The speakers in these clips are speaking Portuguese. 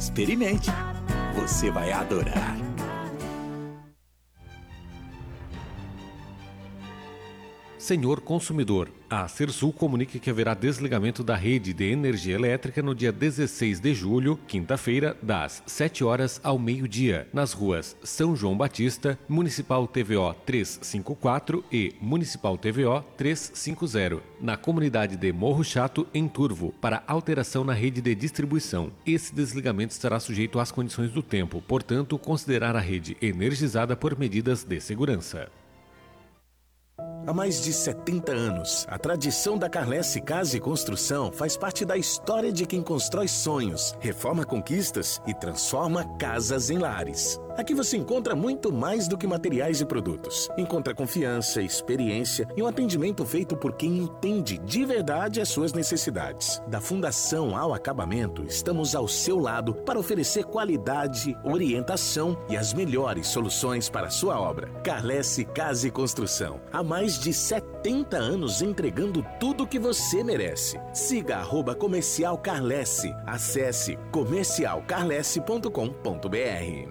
Experimente. Você vai adorar. Senhor consumidor, a Sersul comunica que haverá desligamento da rede de energia elétrica no dia 16 de julho, quinta-feira, das 7 horas ao meio-dia, nas ruas São João Batista, Municipal TVO 354 e Municipal TVO 350, na comunidade de Morro Chato, em Turvo, para alteração na rede de distribuição. Esse desligamento estará sujeito às condições do tempo, portanto, considerar a rede energizada por medidas de segurança. Há mais de 70 anos, a tradição da Carlesse Casa e Construção faz parte da história de quem constrói sonhos, reforma conquistas e transforma casas em lares. Aqui você encontra muito mais do que materiais e produtos. Encontra confiança, experiência e um atendimento feito por quem entende de verdade as suas necessidades. Da fundação ao acabamento, estamos ao seu lado para oferecer qualidade, orientação e as melhores soluções para a sua obra. Carlesse Casa e Construção. Há mais de 70 anos entregando tudo o que você merece. Siga @Comercial Carlesse. Acesse comercialcarlesse.com.br.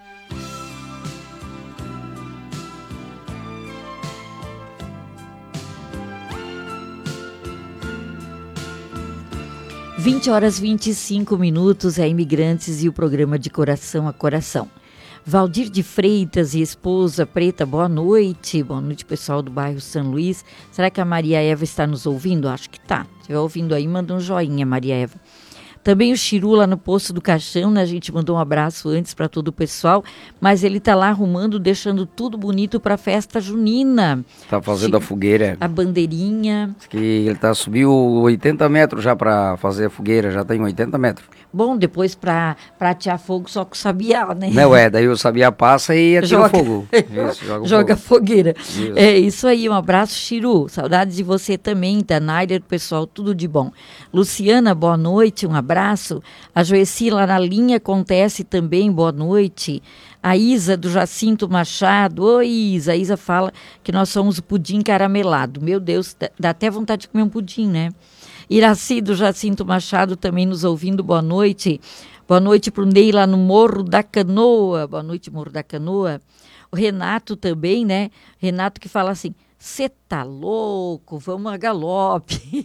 (20h25) é Imigrantes e o programa De Coração a Coração. Valdir de Freitas e esposa Preta, boa noite. Boa noite, pessoal do bairro São Luís. Será que a Maria Eva está nos ouvindo? Acho que está. Se estiver ouvindo aí, manda um joinha, Maria Eva. Também o Chiru lá no Poço do Caixão, né? A gente mandou um abraço antes para todo o pessoal, mas ele tá lá arrumando, deixando tudo bonito para a festa junina. Tá fazendo a fogueira. A bandeirinha. Que ele subiu 80 metros já para fazer a fogueira, já tem 80 metros. Bom, depois para atear fogo só com o sabiá, né? Não, daí o sabiá passa e atira o fogo. Isso, joga fogo. Fogueira. Isso. É isso aí, um abraço, Chiru. Saudades de você também, Tanália, pessoal, tudo de bom. Luciana, boa noite, um abraço. A Joeci lá na linha acontece também, boa noite. A Isa do Jacinto Machado, oi Isa, a Isa fala que nós somos o pudim caramelado. Meu Deus, dá até vontade de comer um pudim, né? Iraci do Jacinto Machado também nos ouvindo, boa noite. Boa noite para o Ney lá no Morro da Canoa. Boa noite, Morro da Canoa. O Renato também, né? Renato que fala assim, cê tá louco, vamos a galope.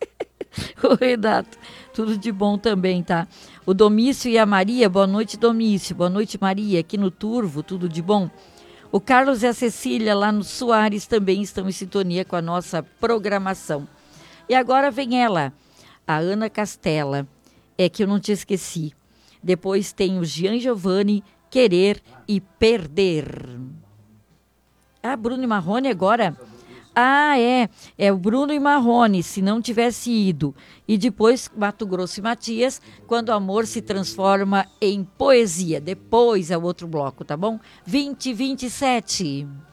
O Renato, tudo de bom também, tá? O Domício e a Maria, boa noite, Domício. Boa noite, Maria, aqui no Turvo, tudo de bom? O Carlos e a Cecília lá no Soares também estão em sintonia com a nossa programação. E agora vem ela, a Ana Castela, que eu não te esqueci. Depois tem o Gian Giovanni, Querer e Perder. Ah, Bruno e Marrone agora? Ah, é o Bruno e Marrone, se não tivesse ido. E depois Mato Grosso e Matias, quando o amor se transforma em poesia. Depois é o outro bloco, tá bom? 20h27.